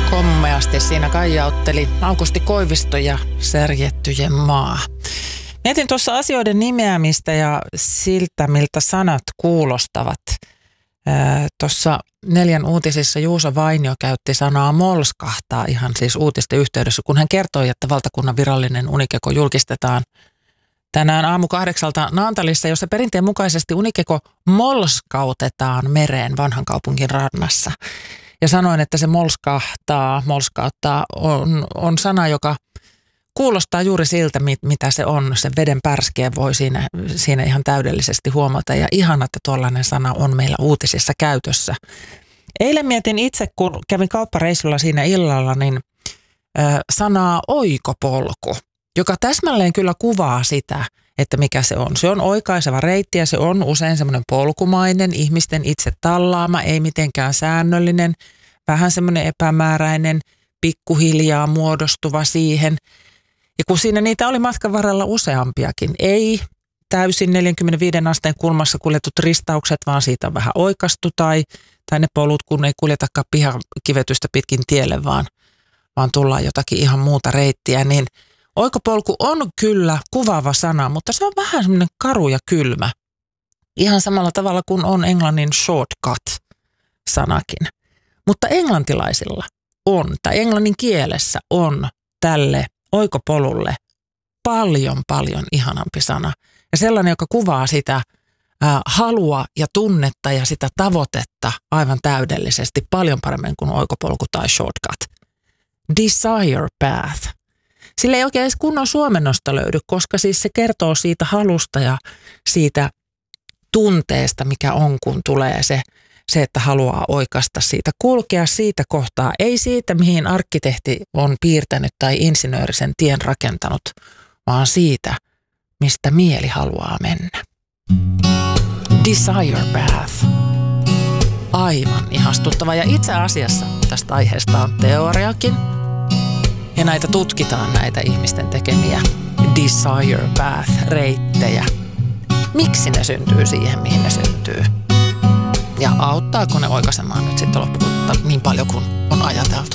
Kommeasti siinä kaijautteli Aukusti Koivisto ja Särjettyjen maa. Mietin tuossa asioiden nimeämistä ja siltä, miltä sanat kuulostavat. Tuossa 4 uutisissa Juuso Vainio käytti sanaa molskahtaa ihan siis uutisten yhteydessä, kun hän kertoi, että valtakunnan virallinen unikeko julkistetaan tänään aamu 8 Naantalissa, jossa perinteen mukaisesti unikeko molskautetaan mereen vanhan kaupungin rannassa. Ja sanoin, että se molskauttaa on sana, joka kuulostaa juuri siltä, mitä se on. Se veden pärskeen voi siinä ihan täydellisesti huomata. Ja ihana, että tuollainen sana on meillä uutisissa käytössä. Eilen mietin itse, kun kävin kauppareissulla siinä illalla, niin sanaa oikopolku, joka täsmälleen kyllä kuvaa sitä, että mikä se on. Se on oikaiseva reitti ja se on usein semmoinen polkumainen, ihmisten itse tallaama, ei mitenkään säännöllinen, vähän semmoinen epämääräinen, pikkuhiljaa muodostuva siihen. Ja kun siinä niitä oli matkan varrella useampiakin, ei täysin 45 asteen kulmassa kuljetut ristaukset, vaan siitä on vähän oikastu tai ne polut, kun ei kuljetakaan pihakivetystä pitkin tielle, vaan tullaan jotakin ihan muuta reittiä, niin oikopolku on kyllä kuvaava sana, mutta se on vähän semmoinen karu ja kylmä. Ihan samalla tavalla kuin on englannin shortcut-sanakin. Mutta englantilaisilla on, tai englannin kielessä on tälle oikopolulle paljon ihanampi sana. Ja sellainen, joka kuvaa sitä halua ja tunnetta ja sitä tavoitetta aivan täydellisesti, paljon paremmin kuin oikopolku tai shortcut. Desire path. Sillä ei oikein edes kunnon suomennosta löydy, koska siis se kertoo siitä halusta ja siitä tunteesta, mikä on, kun tulee se, että haluaa oikasta siitä, kulkea siitä kohtaa, ei siitä, mihin arkkitehti on piirtänyt tai insinööri sen tien rakentanut, vaan siitä, mistä mieli haluaa mennä. Desire path. Aivan ihastuttava. Ja itse asiassa tästä aiheesta on teoriakin. Ja näitä tutkitaan, näitä ihmisten tekemiä desire path-reittejä. Miksi ne syntyy siihen, mihin ne syntyy? Ja auttaako ne oikaisemaan nyt sitten loppuun niin paljon kuin on ajateltu?